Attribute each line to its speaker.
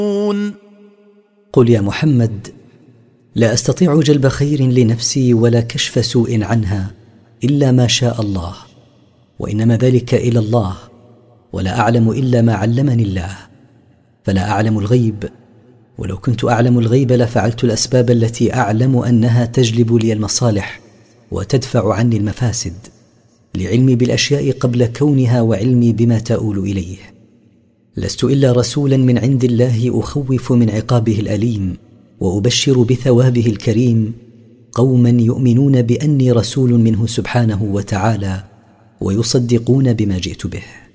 Speaker 1: قل يا محمد: لا أستطيع جلب خير لنفسي ولا كشف سوء عنها إلا ما شاء الله، وإنما ذلك إلى الله، ولا أعلم إلا ما علمني الله، فلا أعلم الغيب، ولو كنت أعلم الغيب لفعلت الأسباب التي أعلم أنها تجلب لي المصالح وتدفع عني المفاسد، لعلمي بالأشياء قبل كونها وعلمي بما تؤول إليه. لست إلا رسولا من عند الله أخوف من عقابه الأليم وأبشر بثوابه الكريم قوما يؤمنون بأني رسول منه سبحانه وتعالى ويصدقون بما جئت به.